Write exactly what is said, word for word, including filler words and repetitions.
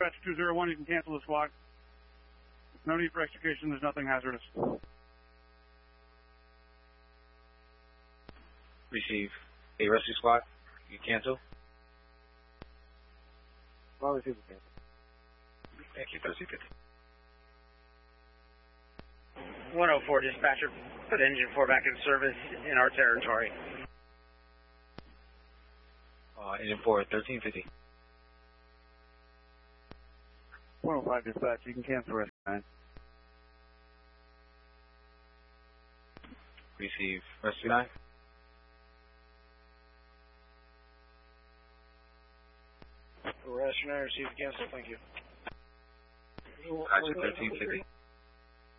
Dispatch two zero one, you can cancel the squad. No need for extrication, there's nothing hazardous. Receive. A rescue squad, you cancel. Well, receive the cancel. Thank you, thirteen fifty. one oh four dispatcher, put engine four back in service in our territory. Uh, engine four, thirteen fifty. one oh five dispatch, you can cancel rescue nine. Receive. Rescue nine. Rescue nine, receive the cancel, thank you. Gotcha, thirteen fifty.